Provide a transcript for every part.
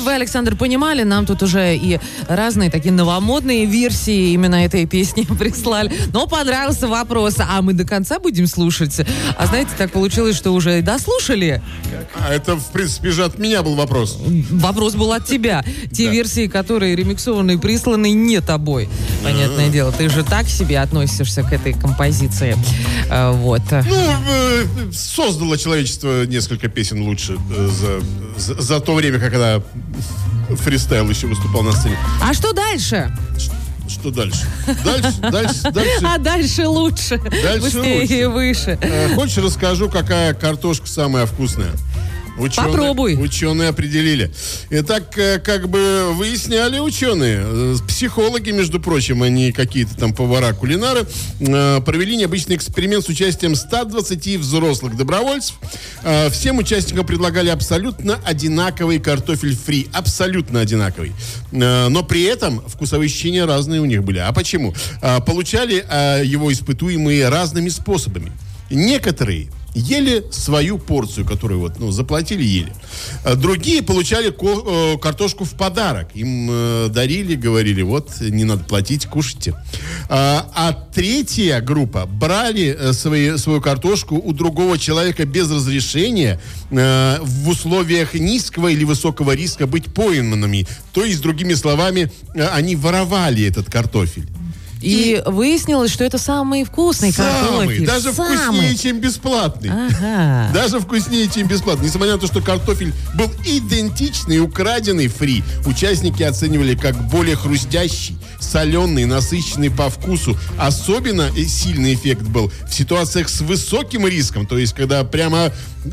чтобы вы, Александр, понимали, нам тут уже и разные такие новомодные версии именно этой песни прислали. Но понравился вопрос, а мы до конца будем слушать? А знаете, так получилось, что уже дослушали. Это, в принципе, же от меня был вопрос. Вопрос был от тебя. Те версии, которые ремиксованы и присланы не тобой. Понятное дело, ты же так себе относишься к этой композиции. Вот. Ну, создало человечество несколько песен лучше за то время, когда фристайл еще выступал на сцене. А что дальше? Что дальше? Дальше. А дальше лучше. Быстрее лучше. и выше. Хочешь, расскажу, какая картошка самая вкусная? Попробуй. Ученые определили. Итак, как бы выясняли ученые, психологи, между прочим, а не какие-то там повара-кулинары, провели необычный эксперимент с участием 120 взрослых добровольцев. Всем участникам предлагали абсолютно одинаковый картофель фри. Абсолютно одинаковый. Но при этом вкусовые ощущения разные у них были. А почему? Получали его испытуемые разными способами. Некоторые ели свою порцию, которую заплатили, ели. Другие получали картошку в подарок. Им дарили, говорили, не надо платить, кушайте. А третья группа брали свою картошку у другого человека без разрешения в условиях низкого или высокого риска быть пойманными. То есть, другими словами, они воровали этот картофель. И выяснилось, что это самый вкусный картофель. Даже вкуснее, чем бесплатный. Ага. Даже вкуснее, чем бесплатный. Несмотря на то, что картофель был идентичный, украденный фри, участники оценивали как более хрустящий, соленый, насыщенный по вкусу. Особенно сильный эффект был в ситуациях с высоким риском. То есть, когда прямо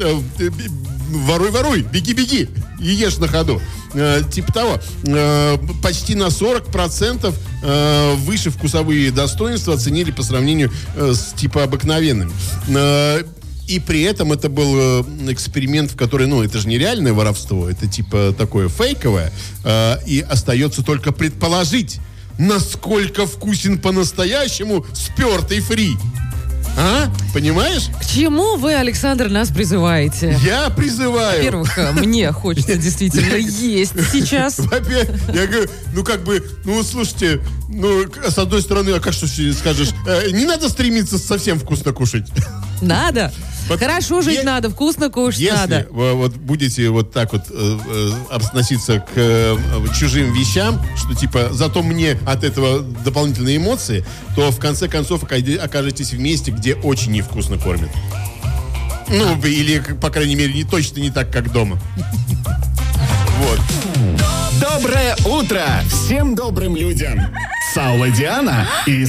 воруй, беги и ешь на ходу. Типа того. Почти на 40% выше вкусовые достоинства оценили по сравнению с типа обыкновенными. И при этом это был эксперимент, в который, это же не реальное воровство, это типа такое фейковое. И остается только предположить, насколько вкусен по-настоящему спертый фри. Понимаешь? К чему вы, Александр, нас призываете? Я призываю. Во-первых, мне хочется действительно есть сейчас. Во-первых, я говорю, слушайте, с одной стороны, как что скажешь, не надо стремиться совсем вкусно кушать. Надо. Хорошо жить надо, вкусно кушать надо. Если вы будете так относиться к чужим вещам, что типа зато мне от этого дополнительные эмоции, то в конце концов окажетесь в месте, где очень невкусно кормят. Или, по крайней мере, точно не так, как дома. Вот. Доброе утро всем добрым людям. С Аллой Диана и